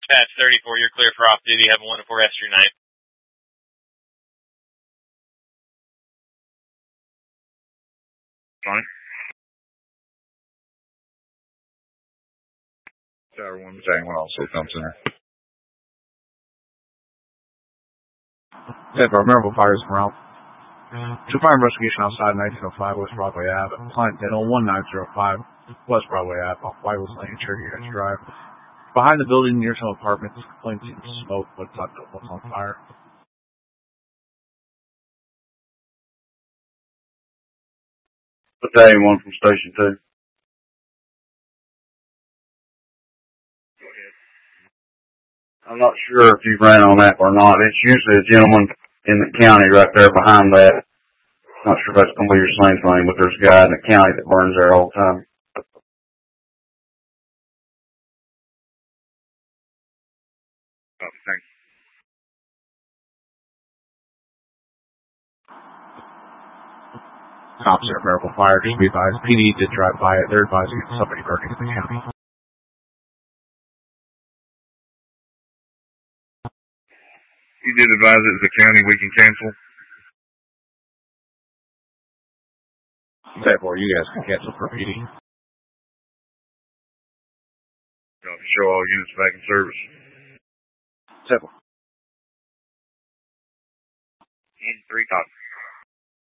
Patch 34, you're clear for off-duty. Have a wonderful rest of your night. Fine. Tower 1 Battalion 1 also comes in. Denver, Miracle Fires from Ralph. To fire investigation outside 1905 West Broadway Ave. Client Dental 1905 West Broadway Ave off Whitewood Lane, Cherokee Heights Drive. Behind the building near some apartments, complaint seems smoke, but it's not what's on fire. Battalion 1 from Station 2. I'm not sure if you ran on that or not. It's usually a gentleman in the county right there behind that. Not sure if that's going to be your same thing, but there's a guy in the county that burns there all the time. Thanks. Cops at Miracle Fire, just be advised, PD did drive by it. They're advising somebody burning in the county. You did advise it as a county we can cancel? Therefore, you guys can cancel for PD. Show all units back in service. Therefore. In 3 cops.